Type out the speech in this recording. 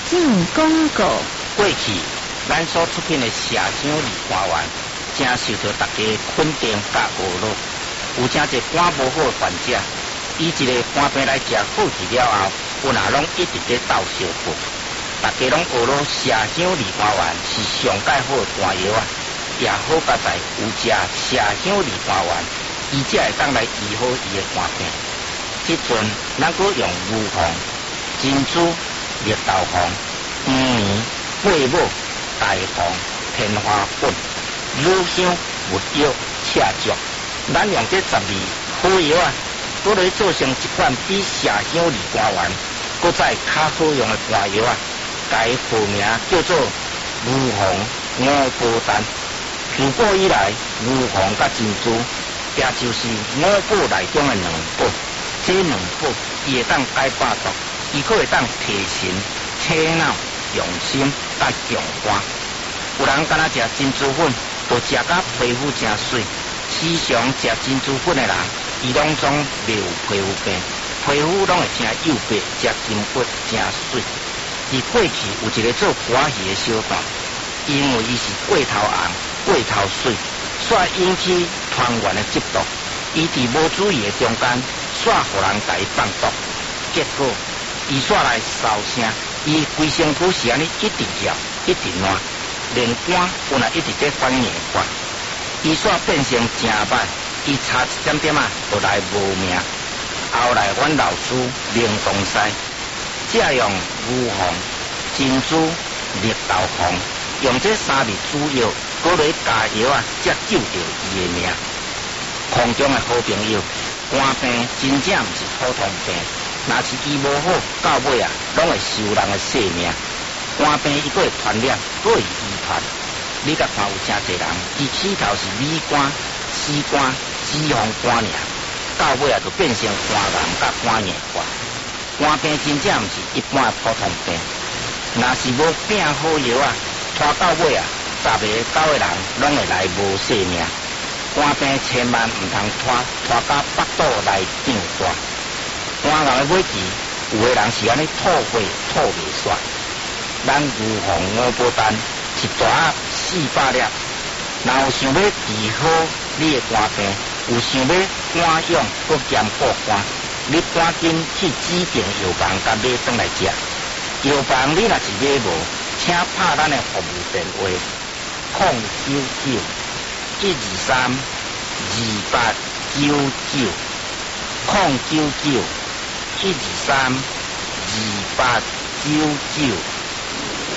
境广告。 过去咱所出品的社长梨花丸，真受到大家肯定甲学乐。有真侪肝无好的患者，以一个肝病来食好治了后，有哪拢一直在斗相报。大家拢学乐社长梨花丸是上介好的肝药啊，也好甲在有食社长梨花丸，伊才会当来医好伊的肝病。即阵咱阁用牛黄、珍珠、绿豆黄、黄泥、桂母、大黄、天花粉、乳香、没药、赤竹，咱用这12好药啊，搁来做成一款比社长梨花丸搁再较好用的肝药啊，甲伊号名叫做牛黄五宝丹。自古以来，牛黄甲珍珠，也就是五宝内中的两宝。这两宝，伊会当解百毒，伊佫会当提神、清脑、养心、甲强肝。有人敢若食珍珠粉，就食甲皮肤真水。时常食珍珠粉的人，伊拢总袂有皮肤病，皮肤拢会真幼白，食金骨真水。伫过去有一个做歌戏的小段，因为伊是过头红、过头水，煞引起团员的嫉妒。伊伫无注意的中间，煞互人甲伊放毒，结果伊煞来烧声，伊规身躯是安尼一直摇，一直烂，连肝本来一直在反硬管，伊煞变成真歹，伊差一点点就来无命。后来阮老师灵东西，只用牛黄、珍珠、绿豆黄，用这3味主药，搁来加药才救着伊的命。空中的好朋友，肝病真正毋是普通病，若是医无好，到尾拢会收人的性命。肝病伊佫会传染，佫会遗传。你甲看有真侪人，伊起头是米肝、C肝、脂肪肝尔，到尾就变成肝癌甲肝硬化。肝病真正毋是一般的普通病，若是无拼好药拖到尾10个9个人拢会来无性命。肝病千万唔通拖到腹肚来长大。肝癌的尾期，有的人是安尼吐血吐袂煞。咱牛黄五宝丹一大盒400粒，若有想要治好你的肝病，有想要肝痒搁兼顾肝，你赶紧去指定药房甲买转来食。药房你若是买无，请拍咱的服务电话099-123-2899 099-123-2899。